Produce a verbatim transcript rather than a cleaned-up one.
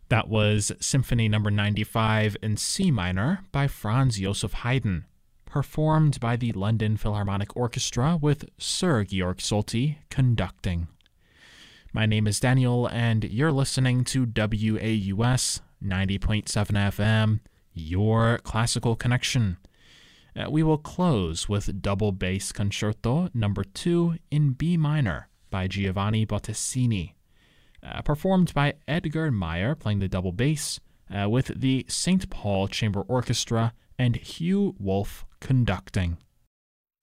That was Symphony Number ninety-five in C minor by Franz Joseph Haydn, performed by the London Philharmonic Orchestra with Sir Georg Solti conducting. My name is Daniel, and you're listening to W A U S ninety point seven F M, your classical connection. Uh, we will close with Double Bass Concerto Number two in B minor by Giovanni Bottesini, uh, performed by Edgar Meyer playing the double bass, uh, with the Saint Paul Chamber Orchestra and Hugh Wolf conducting.